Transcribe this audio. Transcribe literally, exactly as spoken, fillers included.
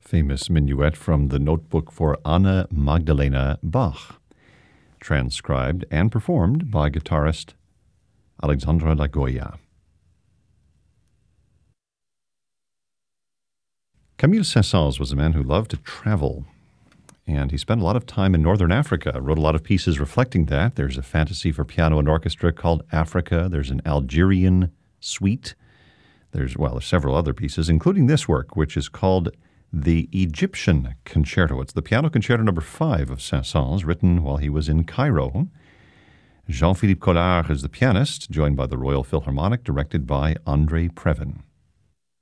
famous minuet from the notebook for Anna Magdalena Bach, transcribed and performed by guitarist Alexandre Lagoya. Camille Saint-Saëns was a man who loved to travel, and he spent a lot of time in northern Africa, wrote a lot of pieces reflecting that. There's a fantasy for piano and orchestra called Africa. There's an Algerian suite. There's, well, there's several other pieces, including this work, which is called the Egyptian Concerto. It's the piano concerto number five of Saint-Saëns, written while he was in Cairo. Jean-Philippe Collard is the pianist, joined by the Royal Philharmonic, directed by André Previn.